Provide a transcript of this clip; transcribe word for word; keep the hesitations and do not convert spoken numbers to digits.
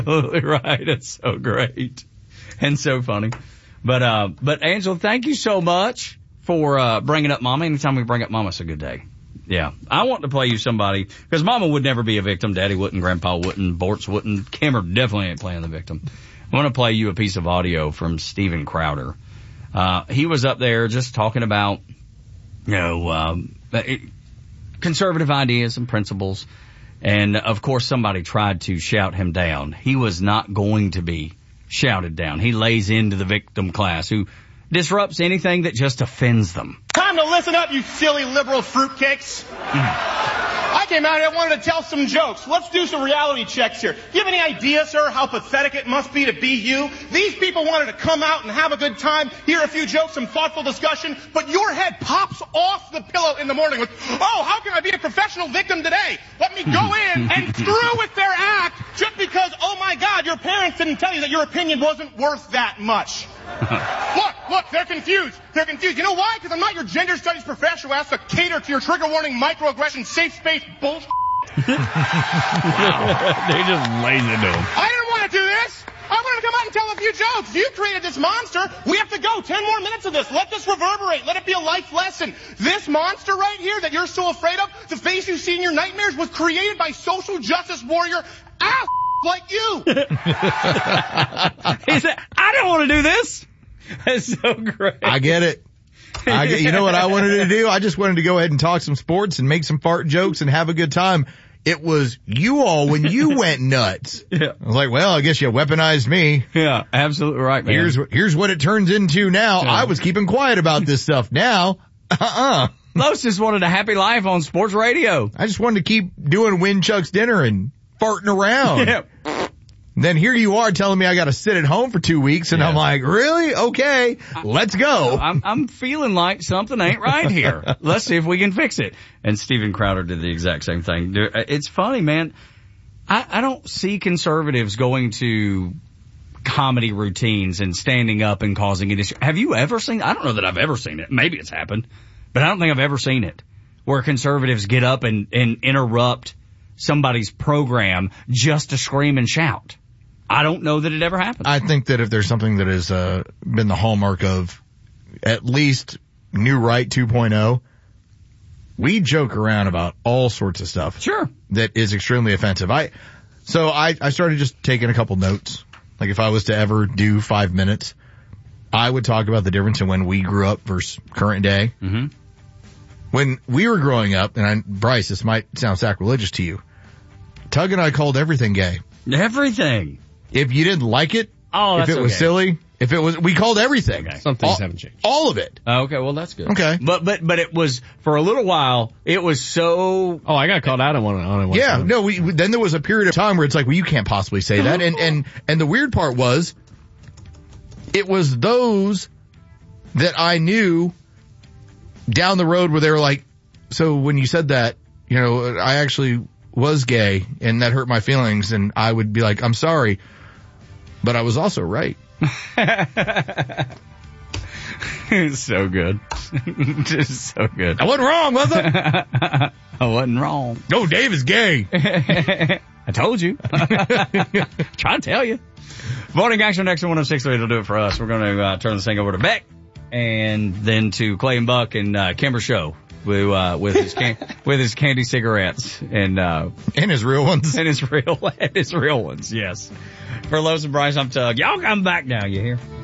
absolutely right. It's so great and so funny. But, uh, but Angela, thank you so much for, uh, bringing up Mama. Anytime we bring up Mama, it's a good day. Yeah. I want to play you somebody, because Mama would never be a victim. Daddy wouldn't, Grandpa wouldn't, Bortz wouldn't. Kimmer definitely ain't playing the victim. I want to play you a piece of audio from Steven Crowder. Uh, he was up there just talking about, you know, um, it, conservative ideas and principles. And of course somebody tried to shout him down. He was not going to be shouted down. He lays into the victim class who disrupts anything that just offends them. Time to listen up, you silly liberal fruitcakes. I came out here, I wanted to tell some jokes. Let's do some reality checks here. Do you have any idea, sir, how pathetic it must be to be you? These people wanted to come out and have a good time, hear a few jokes, some thoughtful discussion, but your head pops off the pillow in the morning with, oh, how can I be a professional victim today? Let me go in and screw with their act just because, oh my God, your parents didn't tell you that your opinion wasn't worth that much. Look, look, they're confused. They're confused. You know why? Because I'm not your gender studies professor who has to cater to your trigger warning, microaggression, safe space bullshit. Wow. They just lays into him. I didn't want to do this. I wanted to come out and tell a few jokes. You created this monster. We have to go. Ten more minutes of this. Let this reverberate. Let it be a life lesson. This monster right here that you're so afraid of, the face you see in your nightmares, was created by social justice warrior ass like you. He said, I don't want to do this. That's so great. I get it. I get, you know what I wanted to do? I just wanted to go ahead and talk some sports and make some fart jokes and have a good time. It was you all when you went nuts. Yeah. I was like, well, I guess you weaponized me. Yeah, absolutely right, man. Here's, here's what it turns into now. Yeah. I was keeping quiet about this stuff. Now, uh-uh. Los just wanted a happy life on sports radio. I just wanted to keep doing Win Chuck's dinner and farting around. Yeah. And then here you are telling me I got to sit at home for two weeks, and yeah. I'm like, really? Okay, let's go. I'm, I'm feeling like something ain't right here. Let's see if we can fix it. And Steven Crowder did the exact same thing. It's funny, man. I, I don't see conservatives going to comedy routines and standing up and causing an issue. Have you ever seen? I don't know that I've ever seen it. Maybe it's happened, but I don't think I've ever seen it where conservatives get up and, and interrupt somebody's program just to scream and shout. I don't know that it ever happens. I think that if there's something that has uh, been the hallmark of at least New Right two point oh, we joke around about all sorts of stuff. Sure. That is extremely offensive. I So I, I started just taking a couple notes. Like if I was to ever do five minutes, I would talk about the difference in when we grew up versus current day. Mm-hmm. When we were growing up, and I, Bryce, this might sound sacrilegious to you, Tug and I called everything gay. Everything. If you didn't like it, oh, that's if it was okay. silly, if it was, we called everything. Okay. Some things all, haven't changed. All of it. Uh, okay, well that's good. Okay. But, but, but it was, for a little while, it was so... Oh, I got called out on one, on it one Yeah, time. no, we, we, then there was a period of time where it's like, well, you can't possibly say that. And, and, and the weird part was, it was those that I knew down the road where they were like, so when you said that, you know, I actually was gay and that hurt my feelings, and I would be like, I'm sorry, but I was also right. It's so good. Just so good. I wasn't wrong, was I? I wasn't wrong. No, Dave is gay. I told you. Trying to tell you. Voting action next to one oh six three will do it for us. We're going to uh, turn this thing over to Beck and then to Clay and Buck and uh, Kimber Show. With, uh, with his can- with his candy cigarettes and uh and his real ones and his real and his real ones. Yes. For Lowe's and Bryce, I'm Tug. Y'all come back now. You hear?